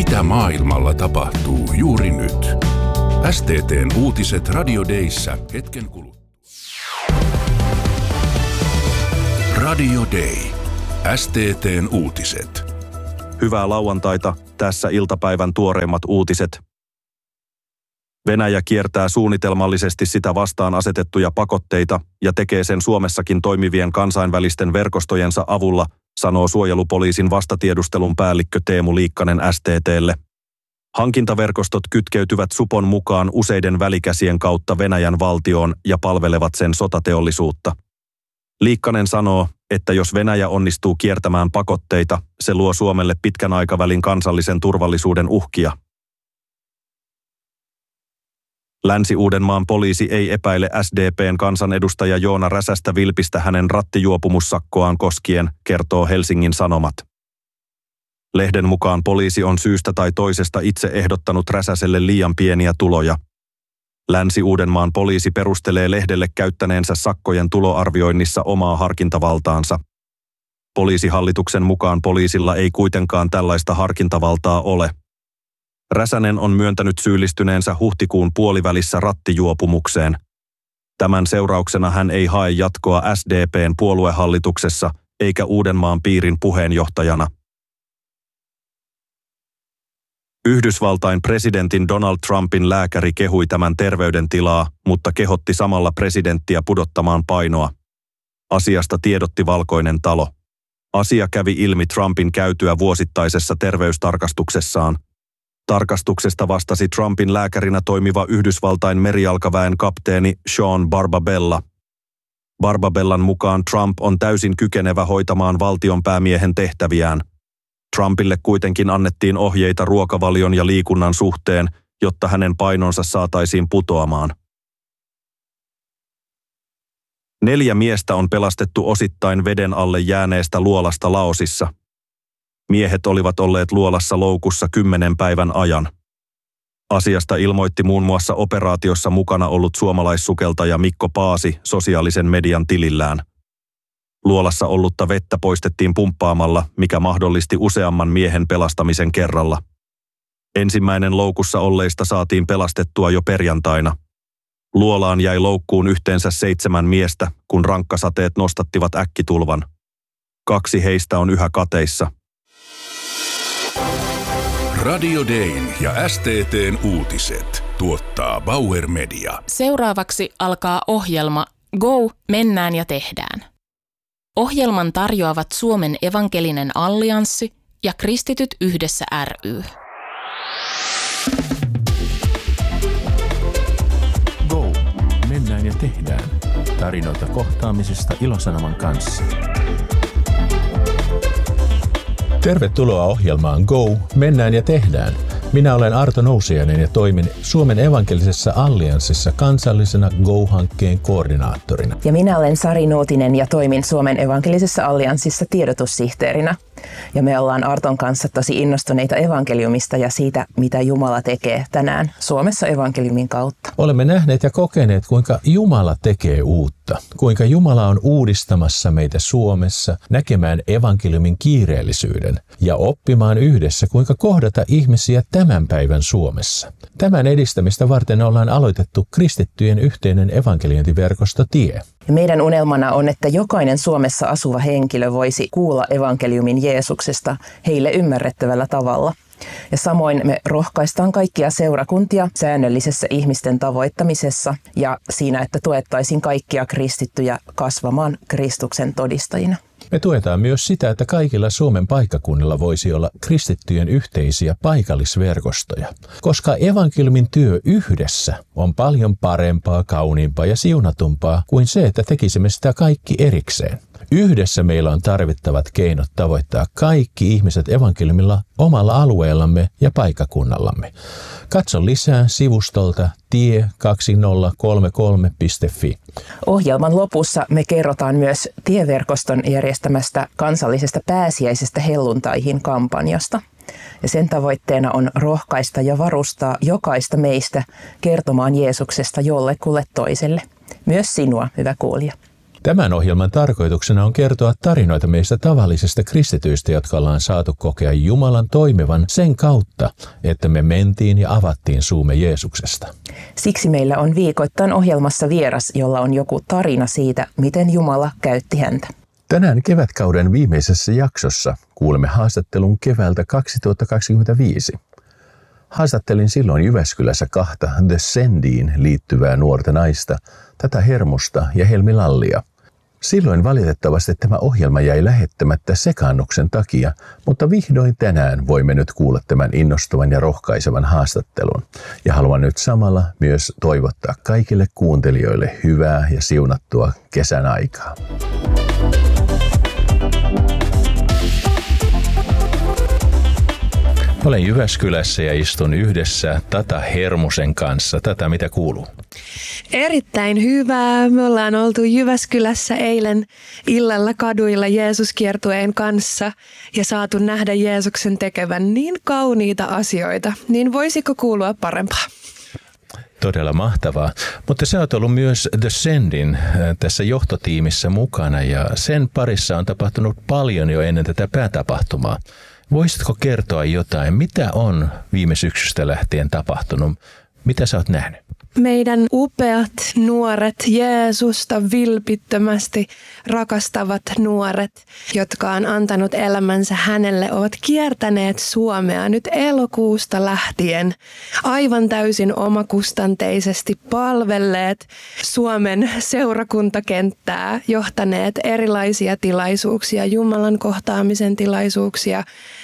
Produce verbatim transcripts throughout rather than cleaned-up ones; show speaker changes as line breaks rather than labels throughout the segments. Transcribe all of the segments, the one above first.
Mitä maailmalla tapahtuu juuri nyt? S T T:n uutiset Radio Dayssä hetken kuluttua. Radio Day. S T T:n uutiset.
Hyvää lauantaita, tässä iltapäivän tuoreimmat uutiset. Venäjä kiertää suunnitelmallisesti sitä vastaan asetettuja pakotteita ja tekee sen Suomessakin toimivien kansainvälisten verkostojensa avulla, sanoo suojelupoliisin vastatiedustelun päällikkö Teemu Liikkanen S T T:lle. Hankintaverkostot kytkeytyvät supon mukaan useiden välikäsien kautta Venäjän valtioon ja palvelevat sen sotateollisuutta. Liikkanen sanoo, että jos Venäjä onnistuu kiertämään pakotteita, se luo Suomelle pitkän aikavälin kansallisen turvallisuuden uhkia. Länsi-Uudenmaan poliisi ei epäile S D P:n kansanedustaja Joona Räsästä vilpistä hänen rattijuopumussakkoaan koskien, kertoo Helsingin Sanomat. Lehden mukaan poliisi on syystä tai toisesta itse ehdottanut Räsäselle liian pieniä tuloja. Länsi-Uudenmaan poliisi perustelee Lehdelle käyttäneensä sakkojen tuloarvioinnissa omaa harkintavaltaansa. Poliisihallituksen mukaan poliisilla ei kuitenkaan tällaista harkintavaltaa ole. Räsänen on myöntänyt syyllistyneensä huhtikuun puolivälissä rattijuopumukseen. Tämän seurauksena hän ei hae jatkoa S D P:n puoluehallituksessa eikä Uudenmaan piirin puheenjohtajana. Yhdysvaltain presidentin Donald Trumpin lääkäri kehui tämän terveydentilaa, mutta kehotti samalla presidenttiä pudottamaan painoa. Asiasta tiedotti Valkoinen talo. Asia kävi ilmi Trumpin käytyä vuosittaisessa terveystarkastuksessaan. Tarkastuksesta vastasi Trumpin lääkärinä toimiva Yhdysvaltain merijalkaväen kapteeni Sean Barbabella. Barbabellan mukaan Trump on täysin kykenevä hoitamaan valtionpäämiehen tehtäviään. Trumpille kuitenkin annettiin ohjeita ruokavalion ja liikunnan suhteen, jotta hänen painonsa saataisiin putoamaan. Neljä miestä on pelastettu osittain veden alle jääneestä luolasta Laosissa. Miehet olivat olleet luolassa loukussa kymmenen päivän ajan. Asiasta ilmoitti muun muassa operaatiossa mukana ollut suomalaissukeltaja Mikko Paasi sosiaalisen median tilillään. Luolassa ollutta vettä poistettiin pumppaamalla, mikä mahdollisti useamman miehen pelastamisen kerralla. Ensimmäinen loukussa olleista saatiin pelastettua jo perjantaina. Luolaan jäi loukkuun yhteensä seitsemän miestä, kun rankkasateet nostattivat äkkitulvan. Kaksi heistä on yhä kateissa.
Radio Dayn ja S T T:n uutiset tuottaa Bauer Media.
Seuraavaksi alkaa ohjelma Go, mennään ja tehdään. Ohjelman tarjoavat Suomen evankelinen allianssi ja Kristityt yhdessä ry.
Go, mennään ja tehdään. Tarinoita kohtaamisesta Ilosanoman kanssa. Tervetuloa ohjelmaan Go, mennään ja tehdään. Minä olen Arto Nousiainen ja toimin Suomen evankelisessa allianssissa kansallisena Go-hankkeen koordinaattorina.
Ja minä olen Sari Nuutinen ja toimin Suomen evankelisessa allianssissa tiedotussihteerinä. Ja me ollaan Arton kanssa tosi innostuneita evankeliumista ja siitä, mitä Jumala tekee tänään Suomessa evankeliumin kautta.
Olemme nähneet ja kokeneet, kuinka Jumala tekee uutta. Kuinka Jumala on uudistamassa meitä Suomessa näkemään evankeliumin kiireellisyyden ja oppimaan yhdessä, kuinka kohdata ihmisiä tämän päivän Suomessa. Tämän edistämistä varten ollaan aloitettu kristittyjen yhteinen evankeliointiverkosto Tie.
Ja meidän unelmana on, että jokainen Suomessa asuva henkilö voisi kuulla evankeliumin Jeesuksesta heille ymmärrettävällä tavalla. Ja samoin me rohkaistaan kaikkia seurakuntia säännöllisessä ihmisten tavoittamisessa ja siinä, että tuettaisiin kaikkia kristittyjä kasvamaan Kristuksen todistajina.
Me tuetaan myös sitä, että kaikilla Suomen paikkakunnilla voisi olla kristittyjen yhteisiä paikallisverkostoja, koska evankeliumin työ yhdessä on paljon parempaa, kauniimpaa ja siunatumpaa kuin se, että tekisimme sitä kaikki erikseen. Yhdessä meillä on tarvittavat keinot tavoittaa kaikki ihmiset evankeliumilla omalla alueellamme ja paikkakunnallamme. Katso lisää sivustolta tie kaksituhattakolmekymmentäkolme piste fi.
Ohjelman lopussa me kerrotaan myös Tieverkoston järjestämästä kansallisesta pääsiäisestä helluntaihin kampanjasta. Ja sen tavoitteena on rohkaista ja varustaa jokaista meistä kertomaan Jeesuksesta jollekulle toiselle. Myös sinua, hyvä kuulija.
Tämän ohjelman tarkoituksena on kertoa tarinoita meistä tavallisista kristityistä, jotka ollaan saatu kokea Jumalan toimivan sen kautta, että me mentiin ja avattiin suumme Jeesuksesta.
Siksi meillä on viikoittain ohjelmassa vieras, jolla on joku tarina siitä, miten Jumala käytti häntä.
Tänään kevätkauden viimeisessä jaksossa kuulemme haastattelun keväältä kaksituhattakaksikymmentäviisi. Haastattelin silloin Jyväskylässä kahta The Sendiin liittyvää nuorta naista, Tätä Hermusta ja Helmi Lallia. Silloin valitettavasti tämä ohjelma jäi lähettämättä sekaannuksen takia, mutta vihdoin tänään voimme nyt kuulla tämän innostavan ja rohkaisevan haastattelun. Ja haluan nyt samalla myös toivottaa kaikille kuuntelijoille hyvää ja siunattua kesän aikaa. Olen Jyväskylässä ja istun yhdessä Tata Hermusen kanssa. Tata, mitä kuuluu?
Erittäin hyvää. Me ollaan oltu Jyväskylässä eilen illalla kaduilla Jeesuskiertueen kanssa ja saatu nähdä Jeesuksen tekevän niin kauniita asioita. Niin voisiko kuulua parempaa?
Todella mahtavaa. Mutta sä oot ollut myös The Sendin tässä johtotiimissä mukana ja sen parissa on tapahtunut paljon jo ennen tätä päätapahtumaa. Voisitko kertoa jotain, mitä on viime syksystä lähtien tapahtunut? Mitä sä oot nähnyt?
Meidän upeat nuoret, Jeesusta vilpittömästi rakastavat nuoret, jotka on antanut elämänsä hänelle, ovat kiertäneet Suomea nyt elokuusta lähtien aivan täysin omakustanteisesti palvelleet Suomen seurakuntakenttää, johtaneet erilaisia tilaisuuksia, Jumalan kohtaamisen tilaisuuksia,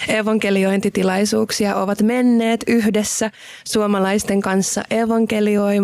evankeliointitilaisuuksia, ovat menneet yhdessä suomalaisten kanssa evankelioimaan.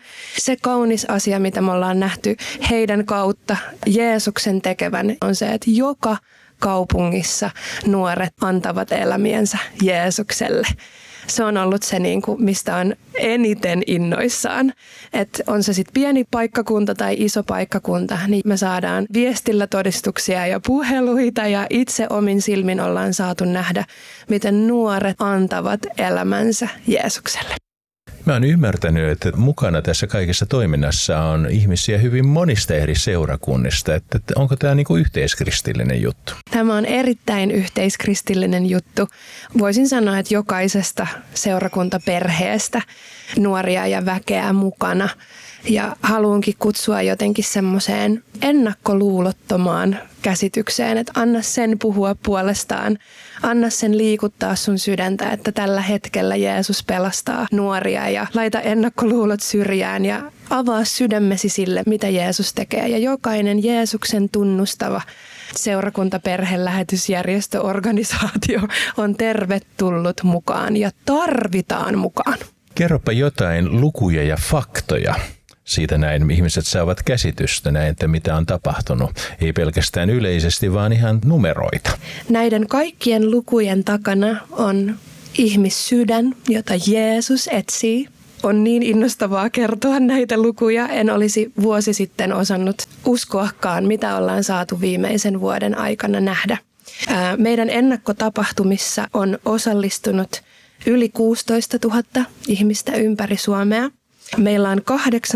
Se kaunis asia, mitä me ollaan nähty heidän kautta Jeesuksen tekevän, on se, että joka kaupungissa nuoret antavat elämiensä Jeesukselle. Se on ollut se, mistä on eniten innoissaan. Että on se sitten pieni paikkakunta tai iso paikkakunta, niin me saadaan viestillä todistuksia ja puheluita ja itse omin silmin ollaan saatu nähdä, miten nuoret antavat elämänsä Jeesukselle.
Mä oon ymmärtänyt, että mukana tässä kaikessa toiminnassa on ihmisiä hyvin monista eri seurakunnista. Että onko tämä niinku yhteiskristillinen juttu?
Tämä on erittäin yhteiskristillinen juttu. Voisin sanoa, että jokaisesta seurakuntaperheestä nuoria ja väkeä mukana. Ja haluankin kutsua jotenkin semmoiseen ennakkoluulottomaan käsitykseen, että anna sen puhua puolestaan. Anna sen liikuttaa sun sydäntä, että tällä hetkellä Jeesus pelastaa nuoria ja laita ennakkoluulot syrjään ja avaa sydämesi sille, mitä Jeesus tekee. Ja jokainen Jeesuksen tunnustava seurakuntaperhe, lähetysjärjestö, organisaatio on tervetullut mukaan ja tarvitaan mukaan.
Kerropa jotain lukuja ja faktoja. Siitä näin ihmiset saavat käsitystä näin, että mitä on tapahtunut. Ei pelkästään yleisesti, vaan ihan numeroita.
Näiden kaikkien lukujen takana on ihmissydän, jota Jeesus etsii. On niin innostavaa kertoa näitä lukuja. En olisi vuosi sitten osannut uskoakaan, mitä ollaan saatu viimeisen vuoden aikana nähdä. Meidän ennakkotapahtumissa on osallistunut yli kuusitoista tuhatta ihmistä ympäri Suomea. Meillä on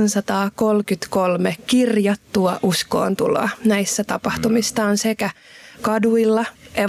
kahdeksansataakolmekymmentäkolme kirjattua uskoontuloa. Näissä tapahtumista on sekä kaduilla,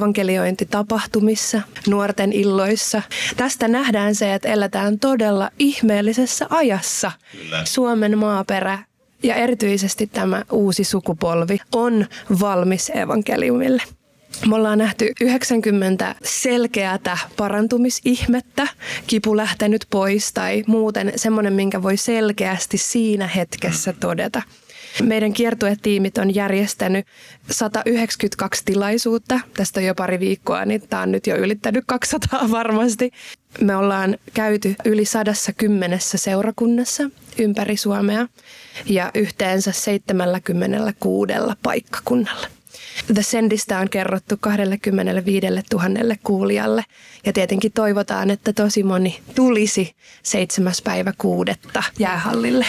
evankeliointitapahtumissa, nuorten illoissa. Tästä nähdään se, että eletään todella ihmeellisessä ajassa. Kyllä. Suomen maaperä ja erityisesti tämä uusi sukupolvi on valmis evankeliumille. Me ollaan nähty yhdeksänkymmentä selkeätä parantumisihmettä, kipu lähtenyt pois tai muuten semmoinen, minkä voi selkeästi siinä hetkessä todeta. Meidän kiertuetiimit on järjestänyt sata yhdeksänkymmentäkaksi tilaisuutta. Tästä on jo pari viikkoa, niin tämä on nyt jo ylittänyt kaksisataa varmasti. Me ollaan käyty yli sadassa kymmenessä seurakunnassa ympäri Suomea ja yhteensä seitsemänkymmentäkuusi paikkakunnalla. The Sendistä on kerrottu kaksikymmentäviisituhatta kuulijalle ja tietenkin toivotaan, että tosi moni tulisi seitsemäs päivä kuudetta jäähallille.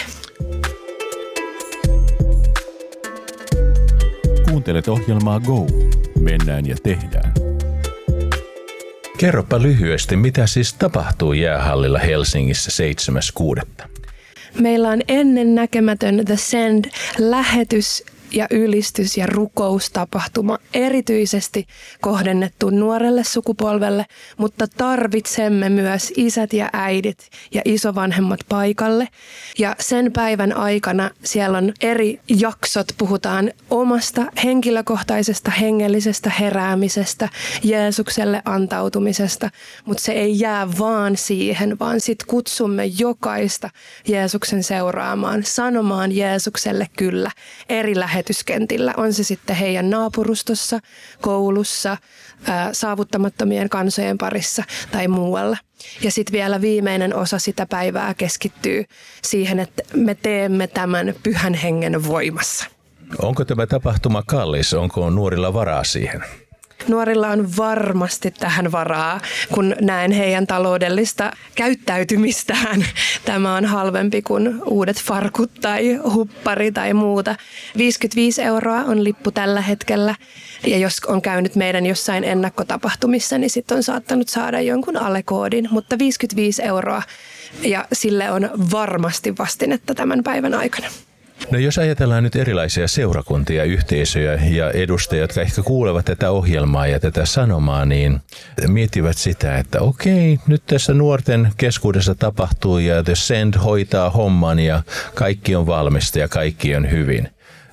Kuuntelet ohjelmaa Go. Mennään ja tehdään. Kerropa lyhyesti, mitä siis tapahtuu jäähallilla Helsingissä seitsemäs kuudetta.
Meillä on ennennäkemätön The Send-lähetys ja ylistys- ja rukoustapahtuma erityisesti kohdennettu nuorelle sukupolvelle, mutta tarvitsemme myös isät ja äidit ja isovanhemmat paikalle. Ja sen päivän aikana siellä on eri jaksot, puhutaan omasta henkilökohtaisesta hengellisestä heräämisestä, Jeesukselle antautumisesta, mutta se ei jää vaan siihen, vaan sit kutsumme jokaista Jeesuksen seuraamaan, sanomaan Jeesukselle kyllä eri lähetyskentillä. On se sitten heidän naapurustossa, koulussa, ää, saavuttamattomien kansojen parissa tai muualla. Ja sitten vielä viimeinen osa sitä päivää keskittyy siihen, että me teemme tämän Pyhän Hengen voimassa.
Onko tämä tapahtuma kallis? Onko nuorilla varaa siihen?
Nuorilla on varmasti tähän varaa, kun näen heidän taloudellista käyttäytymistään. Tämä on halvempi kuin uudet farkut tai huppari tai muuta. viisikymmentäviisi euroa on lippu tällä hetkellä. Ja jos on käynyt meidän jossain ennakkotapahtumissa, niin sitten on saattanut saada jonkun alekoodin, mutta viisikymmentäviisi euroa ja sille on varmasti vastinetta tämän päivän aikana.
No jos ajatellaan nyt erilaisia seurakuntia, yhteisöjä ja edustajia, jotka ehkä kuulevat tätä ohjelmaa ja tätä sanomaa, niin miettivät sitä, että okei, nyt tässä nuorten keskuudessa tapahtuu ja The Send hoitaa homman ja kaikki on valmista ja kaikki on hyvin.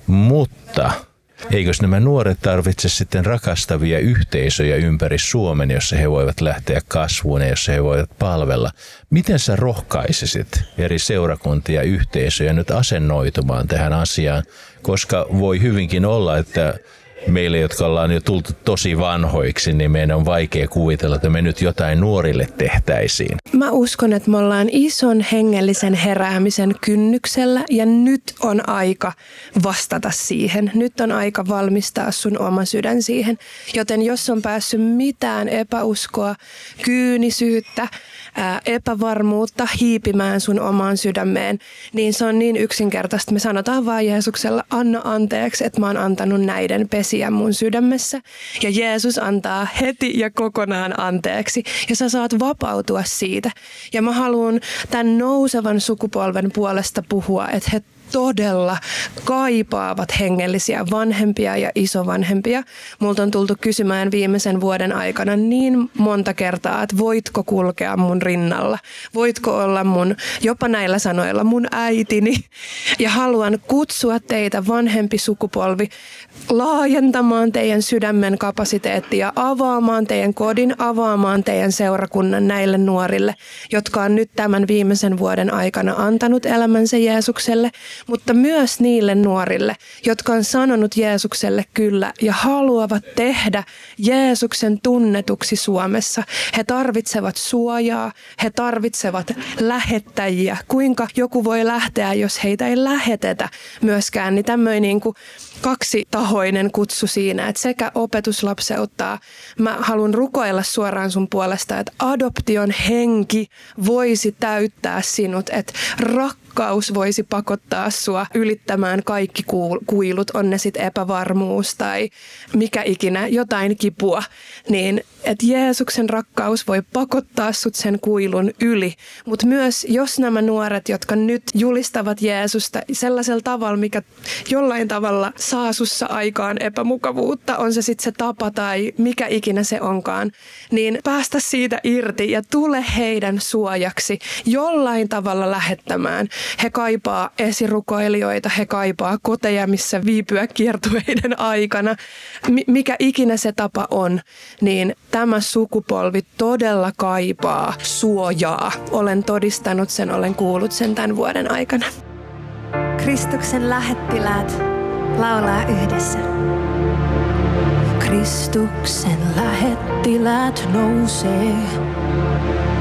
Mutta eikös nämä nuoret tarvitse sitten rakastavia yhteisöjä ympäri Suomen, jossa he voivat lähteä kasvuun ja jossa he voivat palvella? Miten sä rohkaisisit eri seurakuntia ja yhteisöjä nyt asennoitumaan tähän asiaan? Koska voi hyvinkin olla, että meille, jotka ollaan jo tultu tosi vanhoiksi, niin meidän on vaikea kuvitella, että me nyt jotain nuorille tehtäisiin.
Mä uskon, että me ollaan ison hengellisen heräämisen kynnyksellä ja nyt on aika vastata siihen. Nyt on aika valmistaa sun oma sydän siihen. Joten jos on päässyt mitään epäuskoa, kyynisyyttä, ää, epävarmuutta hiipimään sun omaan sydämeen, niin se on niin yksinkertaista. Me sanotaan vaan Jeesuksella, anna anteeksi, että mä oon antanut näiden pesiä mun sydämessä. Ja Jeesus antaa heti ja kokonaan anteeksi. Ja sä saat vapautua siitä. Ja mä haluan tämän nousevan sukupolven puolesta puhua, että he todella kaipaavat hengellisiä vanhempia ja isovanhempia. Multa on tultu kysymään viimeisen vuoden aikana niin monta kertaa, että voitko kulkea mun rinnalla? Voitko olla mun, jopa näillä sanoilla, mun äitini? Ja haluan kutsua teitä vanhempi sukupolvi laajentamaan teidän sydämen kapasiteettia, avaamaan teidän kodin, avaamaan teidän seurakunnan näille nuorille, jotka on nyt tämän viimeisen vuoden aikana antanut elämänsä Jeesukselle, mutta myös niille nuorille, jotka on sanonut Jeesukselle kyllä ja haluavat tehdä Jeesuksen tunnetuksi Suomessa. He tarvitsevat suojaa, he tarvitsevat lähettäjiä. Kuinka joku voi lähteä, jos heitä ei lähetetä myöskään, niin tämmöinen niin kuin kaksitahoinen kutsu siinä, että sekä opetuslapseuttaa. Mä haluan rukoilla suoraan sun puolesta, että adoption henki voisi täyttää sinut, että rakkaus voisi pakottaa sua ylittämään kaikki kuilut, on ne sitten epävarmuus tai mikä ikinä, jotain kipua, niin että Jeesuksen rakkaus voi pakottaa sut sen kuilun yli. Mutta myös jos nämä nuoret, jotka nyt julistavat Jeesusta sellaisella tavalla, mikä jollain tavalla saa sussa aikaan epämukavuutta, on se sitten se tapa tai mikä ikinä se onkaan, niin päästä siitä irti ja tule heidän suojaksi jollain tavalla lähettämään. He kaipaa esirukoilijoita, he kaipaa koteja, missä viipyä kiertueiden aikana. M- mikä ikinä se tapa on, niin tämä sukupolvi todella kaipaa suojaa. Olen todistanut sen, olen kuullut sen tämän vuoden aikana.
Kristuksen lähettiläät laulaa yhdessä. Kristuksen lähettiläät nousee.